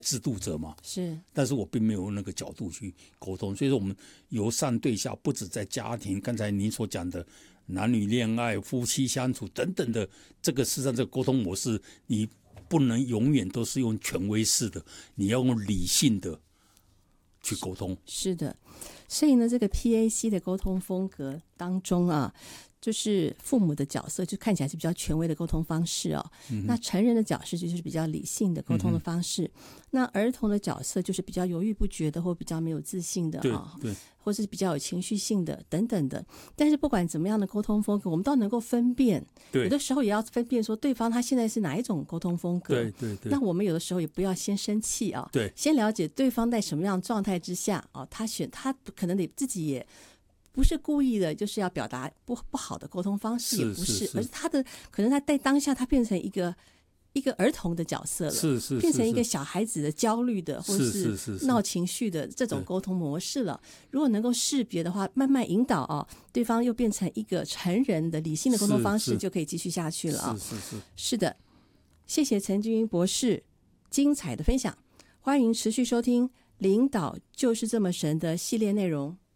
制度者嘛， 是， 但是我并没有那个角度去沟通，所以说我们由上对下，不止在家庭，刚才您所讲的男女恋爱、夫妻相处等等的，这个事实上这个沟通模式，你不能永远都是用权威式的，你要用理性的去沟通。 是的，所以呢，这个 PAC 的沟通风格当中啊，就是父母的角色就看起来是比较权威的沟通方式哦。那成人的角色就是比较理性的沟通的方式。那儿童的角色就是比较犹豫不决的，或比较没有自信的啊， 对， 或是比较有情绪性的等等的。但是不管怎么样的沟通风格，我们都能够分辨。有的时候也要分辨说对方他现在是哪一种沟通风格。 对。 那我们有的时候也不要先生气啊， 对， 先了解对方在什么样的状态之下啊，他可能得自己也不是故意的，就是要表达不好的沟通方式，也不是，而是他的可能他在当下他变成一个儿童的角色了，变成一个小孩子的焦虑的或是闹情绪的这种沟通模式了。如果能够识别的话，慢慢引导啊，对方又变成一个成人的理性的沟通方式，就可以继续下去了啊。是的，谢谢陈君英博士精彩的分享，欢迎持续收听《领导就是这么神》的系列内容。